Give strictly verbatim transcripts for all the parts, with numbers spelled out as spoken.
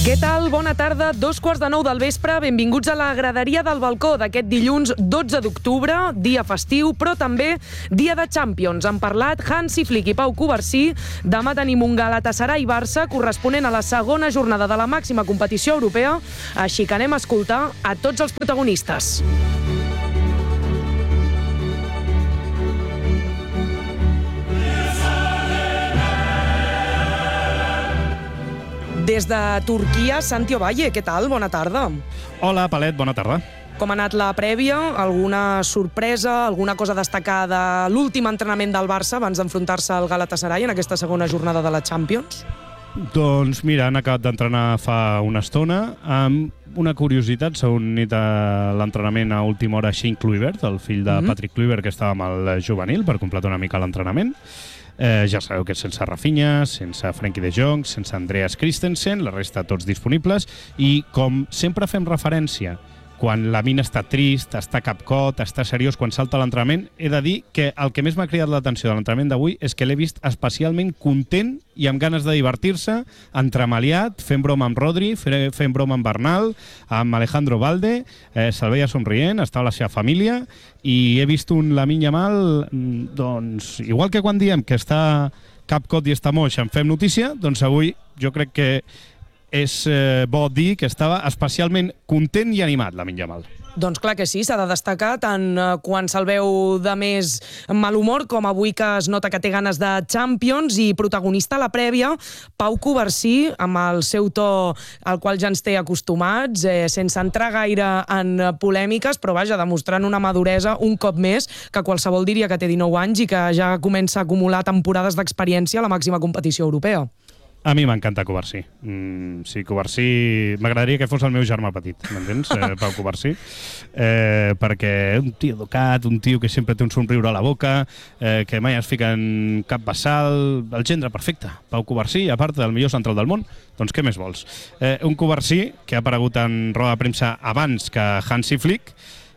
Què tal? Bona tarda. Dos quarts de nou del vespre. Benvinguts a la graderia del balcó d'aquest dilluns dotze d'octubre, dia festiu, però també dia de Champions. Han parlat Hansi Flick i Pau Covarsí. Demà tenim un Galatasaray Barça corresponent a la segona jornada de la màxima competició europea. Així que anem a escoltar a tots els protagonistes. Des de Turquia, Santi Ovalle, què tal? Bona tarda. Hola, Palet, bona tarda. Com ha anat la prèvia? Alguna sorpresa, alguna cosa a destacar de l'últim entrenament del Barça abans d'enfrontar-se al Galatasaray en aquesta segona jornada de la Champions? Doncs mira, han acabat d'entrenar fa una estona. Amb una curiositat, s'ha unit a l'entrenament a última hora Shane Kluivert, el fill de mm-hmm. Patrick Kluivert, que estava amb el juvenil, per completar una mica l'entrenament. Eh, ja sabeu que és sense Rafinha, sense Frenkie de Jong, sense Andreas Christensen, la resta tots disponibles, i com sempre fem referència, quan la mina està trist, està capcot, està seriós quan salta l'entrenament, he de dir que el que més m'ha cridat l'atenció de l'entrenament d'avui és que l'he vist especialment content i amb ganes de divertir-se, entremaliat, fent broma amb Rodri, fent broma amb Bernal, amb Alejandro Balde, eh, se'l veia somrient, estava la seva família, i he vist un Lamine Yamal, doncs, igual que quan diem que està capcot i està moix, en fem notícia, doncs avui jo crec que és eh, bo dir que estava especialment content i animat, Lamine Yamal. Doncs clar que sí, s'ha de destacar tant eh, quan se'l veu de més mal humor com avui que es nota que té ganes de Champions, i protagonista a la prèvia, Pau Covarsí, amb el seu to al qual ja ens té acostumats, eh, sense entrar gaire en polèmiques, però vaja, demostrant una maduresa un cop més que qualsevol diria que té dinou anys i que ja comença a acumular temporades d'experiència a la màxima competició europea. A mi m'encanta Covarsí. Mm, sí, Covarsí... M'agradaria que fos el meu germà petit, m'entens, eh, Pau Covarsí? Eh, perquè un tio educat, un tio que sempre té un somriure a la boca, eh, que mai es fica en cap vessal, el gendre perfecte. Pau Covarsí, a part del millor central del món, doncs què més vols? Eh, un Covarsí que ha aparegut en roda de premsa abans que Hansi Flick,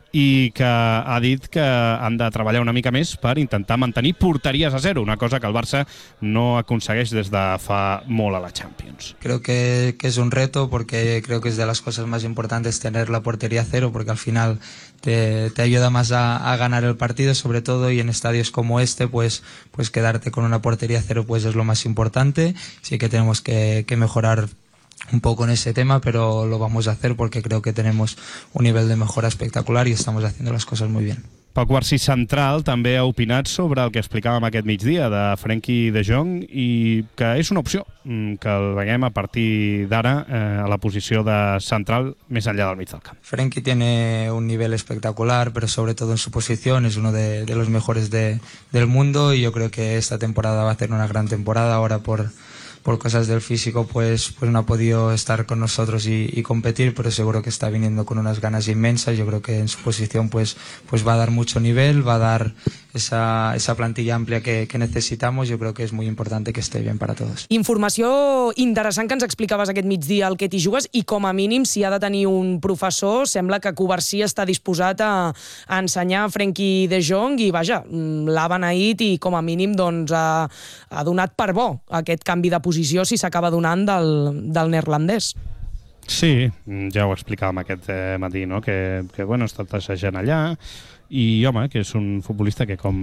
i que ha dit que han de treballar una mica més per intentar mantenir porteries a zero, una cosa que el Barça no aconsegueix des de fa molt a la Champions. Creo que, que es un reto, porque creo que es de las cosas más importantes tener la portería a cero, porque al final te, te ayuda más a, a ganar el partido, sobre todo, y en estadios como este, pues, pues quedarte con una portería a cero pues es lo más importante. Sí que tenemos que, que mejorar un poco en ese tema, pero lo vamos a hacer porque creo que tenemos un nivel de mejora espectacular y estamos haciendo las cosas muy bien. Pau Covarsí central també ha opinat sobre el que explicàvem aquest migdia de Frenkie de Jong, i que és una opció que el veiem a partir d'ara eh, a la posició de central més enllà del mig del camp. Frenkie tiene un nivel espectacular, pero sobre todo en su posición es uno de, de los mejores de, del mundo, y yo creo que esta temporada va a hacer una gran temporada. Ahora por por cosas del físico pues, pues no ha podido estar con nosotros y, y competir, pero seguro que está viniendo con unas ganas inmensas. Yo creo que en su posición pues, pues va a dar mucho nivel, va a dar esa, esa plantilla amplia que, que necesitamos. Yo creo que es muy importante que esté bien para todos. Informació interessant que ens explicaves aquest migdia al que t'hi jugues, i com a mínim, si ha de tenir un professor, sembla que Covarsí està disposat a, a ensenyar a Frenkie de Jong, i vaja, l'ha beneït i com a mínim doncs, ha, ha donat per bo aquest canvi de posició si s'acaba donant del, del neerlandès. Sí, ja ho explicàvem aquest eh, matí, no? que, que bueno, ha estat assajant allà, i home, que és un futbolista que, com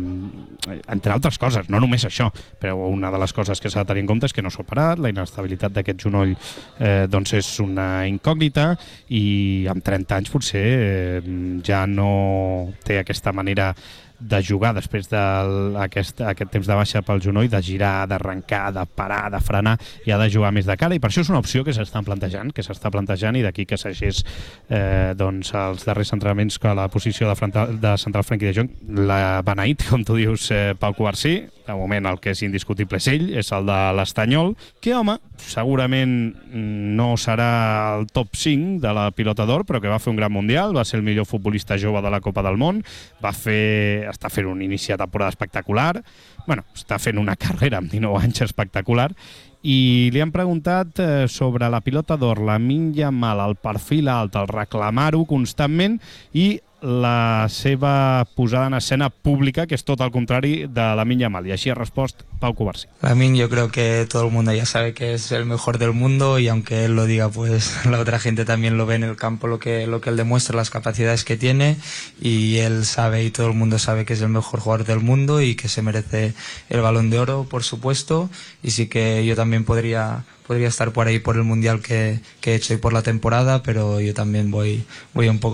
entre altres coses, no només això, però una de les coses que s'ha de tenir en compte és que no s'ha operat, la inestabilitat d'aquest genoll eh, doncs és una incògnita, i amb trenta anys potser eh, ja no té aquesta manera de jugar després d'aquest aquest temps de baixa pel genoll, de girar, d'arrencar, de parar, de frenar, i ha de jugar més de cara, i per això és una opció que s'estan plantejant, que s'està plantejant, i d'aquí que s'hagués eh, doncs, els darrers entrenaments que la posició de, frontal, de central Frenkie de Jong l'ha beneït, com tu dius, eh, Pau Covarsí. De moment el que és indiscutible és ell, és el de l'Estanyol, que, home, segurament no serà el top cinc de la Pilota d'Or, però que va fer un gran mundial, va ser el millor futbolista jove de la Copa del Món, va fer, està fent un inici de temporada espectacular, bueno, està fent una carrera amb dinou anys espectacular, i li han preguntat eh, sobre la Pilota d'Or, Lamine Yamal, el perfil alt, el reclamar-ho constantment, i la seva posada en escena pública, que és tot el contrari de Lamine Yamal. I així ha respost Pau Cubarsí. Lamine, yo creo que todo el mundo ya sabe que es el mejor del mundo y aunque él lo diga, pues la otra gente también lo ve en el campo, lo que, lo que él demuestra, las capacidades que tiene, y él sabe y todo el mundo sabe que es el mejor jugador del mundo y que se merece el Balón de Oro, por supuesto, y sí que yo también podría... podría estar por ahí por el mundial que, que he hecho y por la temporada, pero yo también voy, voy un poco